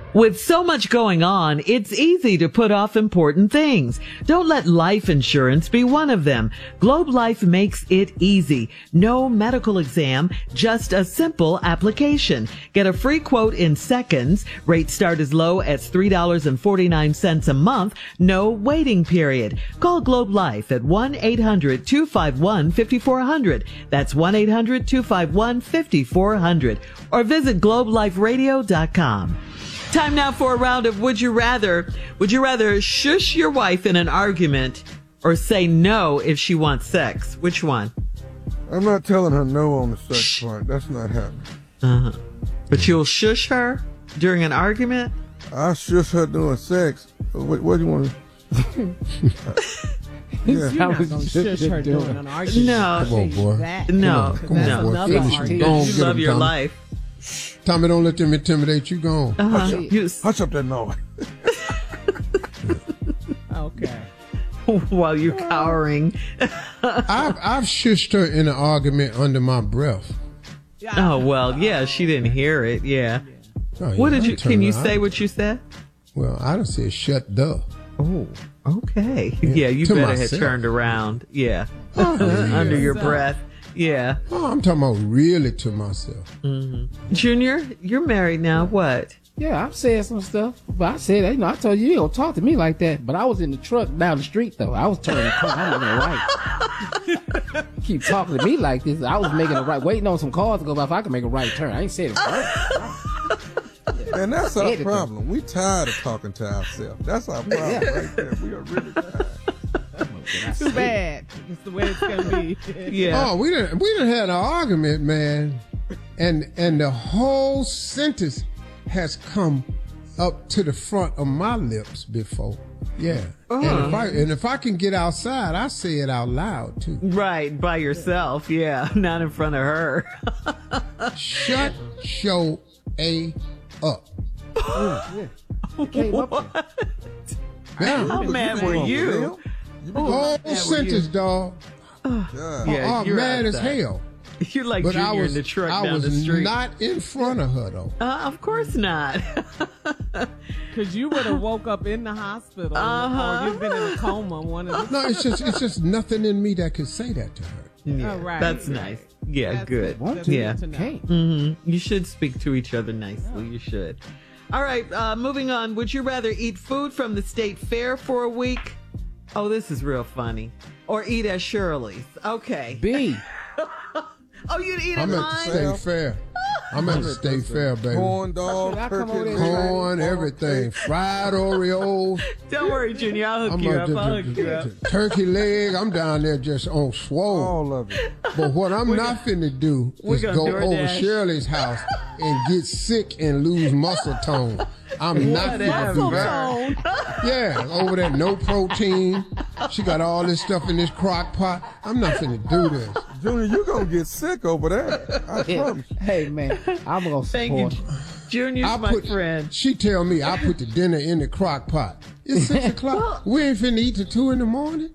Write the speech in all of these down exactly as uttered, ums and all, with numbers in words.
With so much going on, it's easy to put off important things. Don't let life insurance be one of them. Globe Life makes it easy. No medical exam, just a simple application. Get a free quote in seconds. Rates start as low as three dollars and forty-nine cents a month. No waiting period. Call Globe Life at one eight hundred two five one five four zero zero. That's one eight hundred two five one five four zero zero. Or visit globe life radio dot com. Time now for a round of Would You Rather. Would you rather shush your wife in an argument or say no if she wants sex? Which one? I'm not telling her no on the sex Shh. part. That's not happening. Uh-huh. But you'll shush her during an argument? I'll shush her doing sex. What, what do you want to... Yeah. You're not going to shush her doing an argument. No. Come on, boy. That, no. Come on, no. boy. Another argument. You on, love him, your Tommy. life. Tommy, don't let them intimidate you. Go on. Uh-huh. Hush, You, hush up that noise. Okay. while you're cowering. I've, I've shushed her in an argument under my breath. Oh, well, yeah, she didn't hear it. Yeah. Oh, yeah, What did I you, turn can you around. say what you said? Well, I done said shut the. Oh, okay. Yeah, Yeah, you to better have myself. turned around. Yeah. Oh, Under yeah. your breath. Yeah. Oh, I'm talking about really to myself. Junior, you're married now. What? Yeah, I've said some stuff, but I said, you know, I told you you don't talk to me like that. But I was in the truck down the street though. I was turning the corner. I'm making a right. Keep talking to me like this. I was making a right, waiting on some cars to go by if I could make a right turn. I ain't said it first. And that's our Editor. problem. We tired of talking to ourselves. That's our problem right there. We are really tired. Too bad. It's the way it's going to be. Yeah. Oh, we didn't we didn't had an argument, man, and and the whole sentence has come up to the front of my lips before. Yeah, and if I and if I can get outside, I say it out loud too. Right, by yourself. Yeah, not in front of her. Shut your a up. Came up with- Yeah. How mad were you? Whole were sentence, dog. God. Yeah, oh, you're mad as outside. hell. You're like But Junior I was in the truck I down was the street. not in front of her though. Uh, of course not. Because you would have woke up in the hospital Uh-huh. or you've been in a coma. One of the No, it's just it's just nothing in me that could say that to her. Yeah, Oh, right. that's nice. Yeah, That's good. it. That's Yeah. good to know. Can't. hmm You should speak to each other nicely. You should. All right, uh, moving on. Would you rather eat food from the state fair for a week? Oh, this is real funny. Or eat at Shirley's. Okay. B. Oh, you'd eat at I'm at the mine? state fair. I'm at the state fair, baby. Corn dog, Should I come over turkey, there? Corn, everything, fried Oreos. Don't worry, Junior. I'll hook I'm you a, up. the, I'll the- hook you the- up. the turkey leg. I'm down there just on swole. all of it. But what I'm not finna do we're is gonna go over DoorDash. Shirley's house and get sick and lose muscle tone. I'm not finna do that. Yeah, over there, no protein. She got all this stuff in this crock pot. I'm not finna do this. Junior, you going to get sick over there. I promise. Hey man, I'm gonna Thank you. support. Junior's I my put, friend. She tell me I put the dinner in the crock pot. It's six o'clock. We ain't finna eat till two in the morning.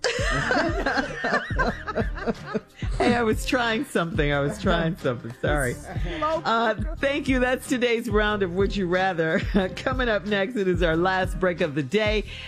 Hey, I was trying something. I was trying something. Sorry. Uh, thank you. That's today's round of Would You Rather. Coming up next, it is our last break of the day.